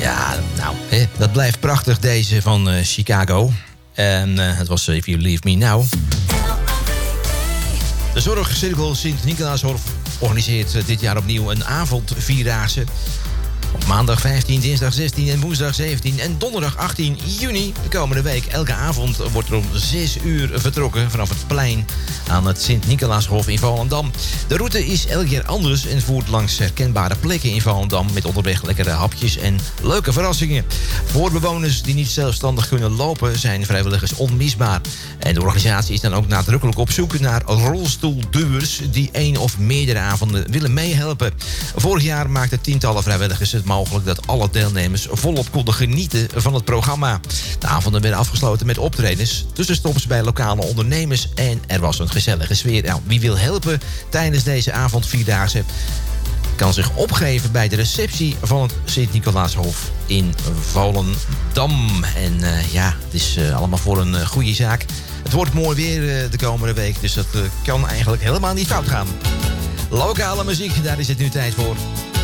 Ja, nou, dat blijft prachtig, deze van Chicago. En het was If You Leave Me Now. De Zorgcirkel Sint-Nicolaashof organiseert dit jaar opnieuw een avondvierdaagse. Op maandag 15, dinsdag 16 en woensdag 17 en donderdag 18 juni de komende week. Elke avond wordt er om 6 uur vertrokken vanaf het plein aan het Sint-Nicolaashof in Volendam. De route is elk jaar anders en voert langs herkenbare plekken in Volendam met onderweg lekkere hapjes en leuke verrassingen. Voor bewoners die niet zelfstandig kunnen lopen zijn vrijwilligers onmisbaar. En de organisatie is dan ook nadrukkelijk op zoek naar rolstoelduwers die 1 of meerdere avonden willen meehelpen. Vorig jaar maakten tientallen vrijwilligers het mogelijk dat alle deelnemers volop konden genieten van het programma. De avonden werden afgesloten met optredens, tussenstops bij lokale ondernemers en er was een gezellige sfeer. Nou, wie wil helpen tijdens deze avondvierdaagse kan zich opgeven bij de receptie van het Sint-Nicolaashof in Volendam. En het is allemaal voor een goede zaak. Het wordt mooi weer de komende week, dus dat kan eigenlijk helemaal niet fout gaan. Lokale muziek, daar is het nu tijd voor.